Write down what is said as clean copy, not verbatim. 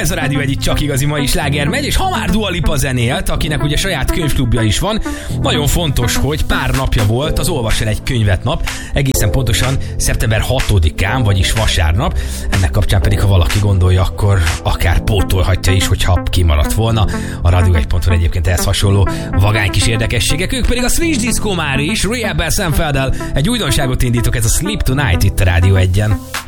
Ez a Rádió Egy csak igazi mai sláger megy, és ha már Dua Lipa zenélt, akinek ugye saját könyvklubja is van, nagyon fontos, hogy pár napja volt az Olvas el egy könyvet nap, egészen pontosan szeptember 6-án, vagyis vasárnap. Ennek kapcsán pedig, ha valaki gondolja, akkor akár pótolhatja is, hogyha kimaradt volna. A Radio 1.hu egyébként ehhez hasonló vagány kis érdekességek. Ők pedig a Switch Disco már is, Rehab Senfelddel egy újdonságot indítok, ez a Sleep Tonight itt a Rádió 1-en.